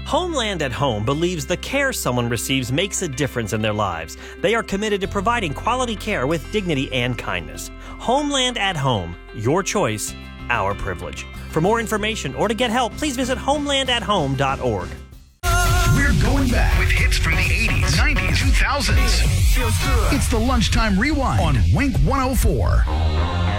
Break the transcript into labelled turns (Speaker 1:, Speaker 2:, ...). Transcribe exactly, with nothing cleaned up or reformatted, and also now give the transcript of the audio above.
Speaker 1: Homeland at Home believes the care someone receives makes a difference in their lives. They are committed to providing quality care with dignity and kindness. Homeland at Home. Your choice, our privilege. For more information or to get help, please visit homeland at home dot org.
Speaker 2: We're going back with hits from the eighties, nineties, two thousands. It's the Lunchtime Rewind on Wink one oh four.